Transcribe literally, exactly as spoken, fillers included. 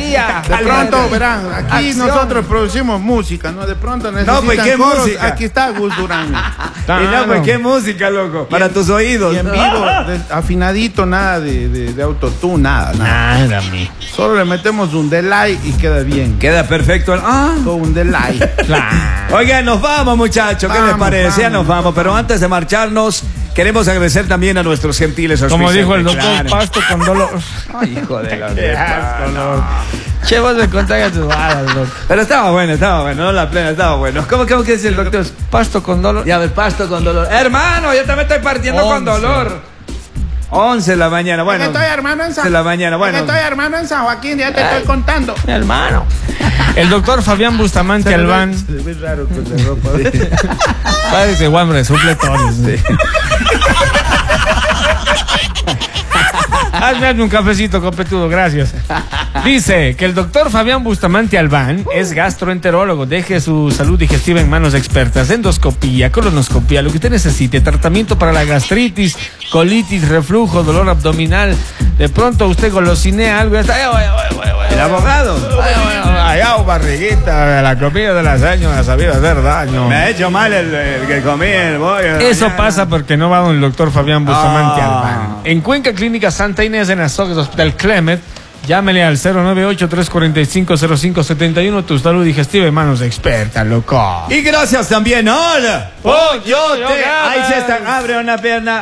día. De pronto, verán, aquí Acción. nosotros producimos música, ¿no? De pronto necesitan No, pues, ¿qué coros, música? aquí está Gus Durán. Y no, pues qué música, loco. Para en- tus oídos. Y en vivo, de- afinadito, nada de, de, de autotune, nada, nada. Nada, mi. Solo le metemos un delay y queda bien. Queda perfecto. Ah. Con un delay. Claro. Oigan, nos vamos, muchachos. ¿Qué les Vamos, parece? Ya vamos, nos vamos. Pero antes de marcharnos, queremos agradecer también a nuestros gentiles Como dijo el auspiciantes, doctor claro. Pasto con dolor. Ay, hijo de la Qué asco, loco. Che, vos me contagias tus balas, loco. Pero estaba bueno, estaba bueno. No la plena, estaba bueno. ¿Cómo, cómo que dice el doctor? Pasto con dolor. Ya, el pasto con dolor. Hermano, yo también estoy partiendo con Once. dolor. once de la mañana, bueno. Es que estoy armando en San, de la mañana, bueno. es que estoy armando en San Joaquín, ya te estoy contando. Mi hermano. El doctor Fabián Bustamante Albán. Se ve raro con esa ropa. Parece guambre, supletones. Hazme, hazme un cafecito, copetudo, gracias. Dice que el doctor Fabián Bustamante Albán es gastroenterólogo. Deje su salud digestiva en manos expertas. Endoscopía, colonoscopía, lo que usted necesite. Tratamiento para la gastritis, colitis, reflujo, dolor abdominal. De pronto usted golosinea algo y está... Ay, ay, ay, ay, ay, El abogado. ay, ay, ay, ay, barriguita, la comida de las años ha sabido hacer daño. Me ha hecho mal el, el que comí el bollo. de Eso mañana. pasa porque no va con el doctor Fabián Bustamante Ah. Albán. En Cuenca Clínica Santa Inés de Nazogues, Hospital Clemet, llámele al cero nueve ocho, tres cuatro cinco, cero cinco siete uno. Tu salud digestiva en manos de experta, loco. Y gracias también al Pollote. Pollote. Ahí se están, abre una pierna.